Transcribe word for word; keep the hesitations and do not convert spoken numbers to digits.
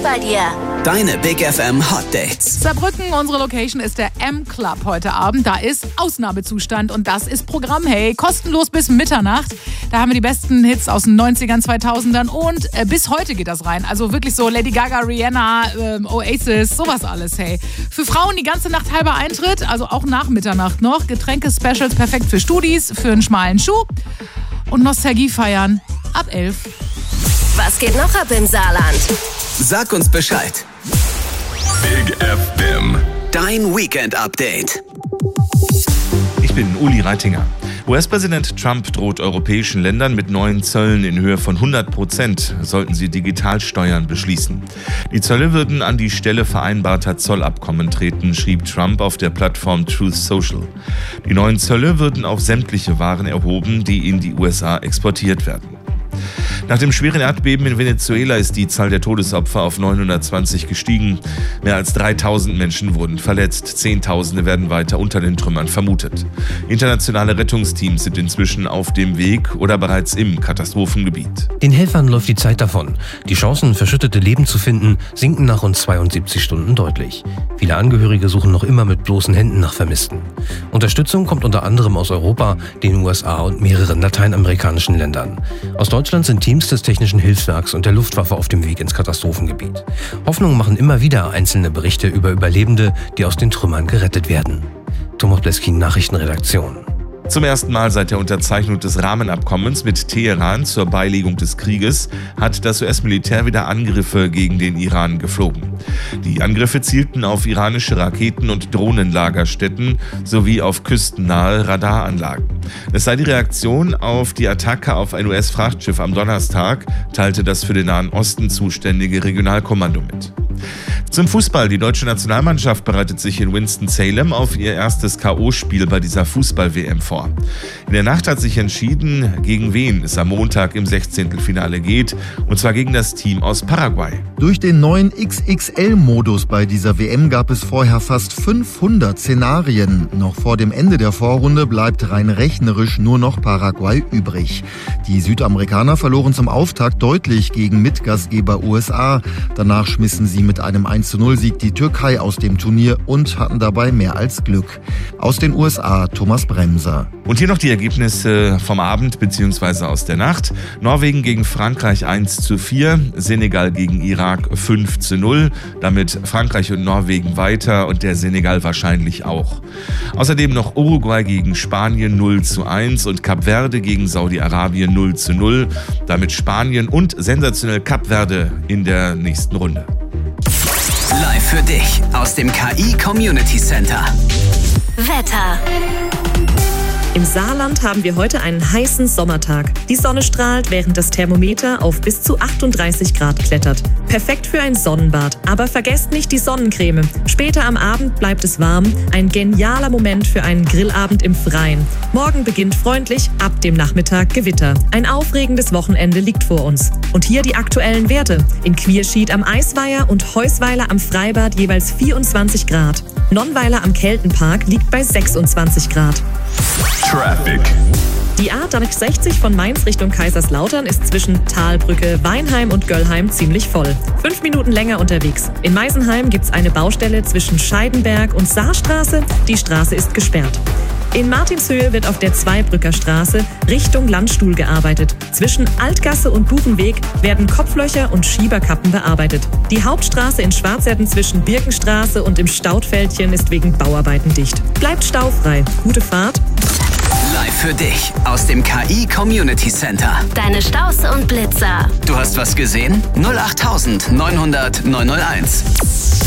bei dir. Deine Big F M Hot Dates. Saarbrücken, unsere Location ist der M-Club heute Abend. Da ist Ausnahmezustand und das ist Programm. Hey, kostenlos bis Mitternacht. Da haben wir die besten Hits aus den neunzigern, zweitausendern und äh, bis heute geht das rein. Also wirklich so Lady Gaga, Rihanna, ähm, Oasis, sowas alles, hey. Für Frauen die ganze Nacht halber Eintritt, also auch nach Mitternacht noch. Getränke-Specials perfekt für Studis, für einen schmalen Schuh. Und Nostalgie feiern ab elf. Was geht noch ab im Saarland? Sag uns Bescheid. Big F M. Dein Weekend-Update. Ich bin Uli Reitinger. U S-Präsident Trump droht europäischen Ländern mit neuen Zöllen in Höhe von hundert Prozent, sollten sie Digitalsteuern beschließen. Die Zölle würden an die Stelle vereinbarter Zollabkommen treten, schrieb Trump auf der Plattform Truth Social. Die neuen Zölle würden auf sämtliche Waren erhoben, die in die U S A exportiert werden. Nach dem schweren Erdbeben in Venezuela ist die Zahl der Todesopfer auf neunhundertzwanzig gestiegen. Mehr als dreitausend Menschen wurden verletzt. Zehntausende werden weiter unter den Trümmern vermutet. Internationale Rettungsteams sind inzwischen auf dem Weg oder bereits im Katastrophengebiet. Den Helfern läuft die Zeit davon. Die Chancen, verschüttete Leben zu finden, sinken nach rund zweiundsiebzig Stunden deutlich. Viele Angehörige suchen noch immer mit bloßen Händen nach Vermissten. Unterstützung kommt unter anderem aus Europa, den U S A und mehreren lateinamerikanischen Ländern. Aus Deutschland sind Teams des Technischen Hilfswerks und der Luftwaffe auf dem Weg ins Katastrophengebiet. Hoffnung machen immer wieder einzelne Berichte über Überlebende, die aus den Trümmern gerettet werden. Thomas Bleskin, Nachrichtenredaktion. Zum ersten Mal seit der Unterzeichnung des Rahmenabkommens mit Teheran zur Beilegung des Krieges hat das U S-Militär wieder Angriffe gegen den Iran geflogen. Die Angriffe zielten auf iranische Raketen- und Drohnenlagerstätten sowie auf küstennahe Radaranlagen. Es sei die Reaktion auf die Attacke auf ein U S-Frachtschiff am Donnerstag, teilte das für den Nahen Osten zuständige Regionalkommando mit. Zum Fußball. Die deutsche Nationalmannschaft bereitet sich in Winston-Salem auf ihr erstes K O-Spiel bei dieser Fußball-W M vor. In der Nacht hat sich entschieden, gegen wen es am Montag im Sechzehntelfinale geht, und zwar gegen das Team aus Paraguay. Durch den neuen X X L-Modus bei dieser W M gab es vorher fast fünfhundert Szenarien. Noch vor dem Ende der Vorrunde bleibt rein rechnerisch nur noch Paraguay übrig. Die Südamerikaner verloren zum Auftakt deutlich gegen Mitgastgeber U S A. Danach schmissen sie mit einem eins zu null Sieg die Türkei aus dem Turnier und hatten dabei mehr als Glück. Aus den U S A, Thomas Bremser. Und hier noch die Ergebnisse vom Abend bzw. aus der Nacht. Norwegen gegen Frankreich eins zu vier, Senegal gegen Irak fünf zu null. Damit Frankreich und Norwegen weiter und der Senegal wahrscheinlich auch. Außerdem noch Uruguay gegen Spanien null zu eins und Kap Verde gegen Saudi-Arabien null zu null. Damit Spanien und sensationell Kap Verde in der nächsten Runde. Live für dich aus dem K I Community Center. Wetter. Im Saarland haben wir heute einen heißen Sommertag. Die Sonne strahlt, während das Thermometer auf bis zu achtunddreißig Grad klettert. Perfekt für ein Sonnenbad. Aber vergesst nicht die Sonnencreme. Später am Abend bleibt es warm. Ein genialer Moment für einen Grillabend im Freien. Morgen beginnt freundlich, ab dem Nachmittag Gewitter. Ein aufregendes Wochenende liegt vor uns. Und hier die aktuellen Werte. In Quierschied am Eisweiher und Heusweiler am Freibad jeweils vierundzwanzig Grad. Nonnweiler am Keltenpark liegt bei sechsundzwanzig Grad. Traffic. Die A dreihundertsechzig von Mainz Richtung Kaiserslautern ist zwischen Talbrücke, Weinheim und Göllheim ziemlich voll. Fünf Minuten länger unterwegs. In Meisenheim gibt's eine Baustelle zwischen Scheidenberg und Saarstraße. Die Straße ist gesperrt. In Martinshöhe wird auf der Zweibrücker Straße Richtung Landstuhl gearbeitet. Zwischen Altgasse und Buchenweg werden Kopflöcher und Schieberkappen bearbeitet. Die Hauptstraße in Schwarzerden zwischen Birkenstraße und im Staudfältchen ist wegen Bauarbeiten dicht. Bleibt staufrei. Gute Fahrt. Live für dich aus dem K I Community Center. Deine Staus und Blitzer. Du hast was gesehen? null acht neun null null neun null eins.